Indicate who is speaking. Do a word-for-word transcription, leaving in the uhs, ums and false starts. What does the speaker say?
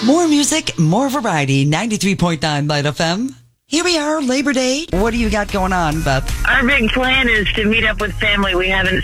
Speaker 1: More music, more variety. ninety-three point nine Light F M. Here we are, Labor Day. What do you got going on, Beth?
Speaker 2: Our big plan is to meet up with family we haven't